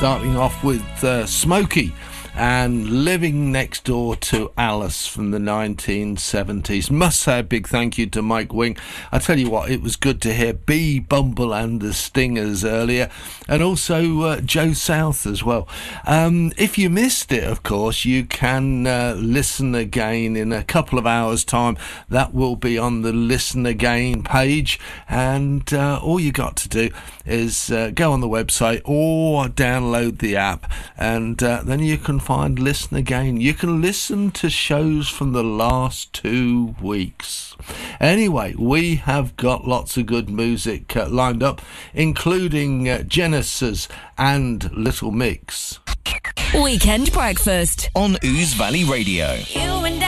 starting off with Smokey and Living Next Door to Alice from the 1970s. Must say a big thank you to Mike Wing. I tell you what, it was good to hear B. Bumble and the Stingers earlier, and also Joe South as well. If you missed it, of course, you can listen again in a couple of hours' time. That will be on the Listen Again page, and all you got to do is go on the website or download the app, and then you can find Listen Again. You can listen to shows from the last 2 weeks. Anyway, we have got lots of good music lined up, including Genesis and Little Mix. Weekend Breakfast on Ooze Valley Radio.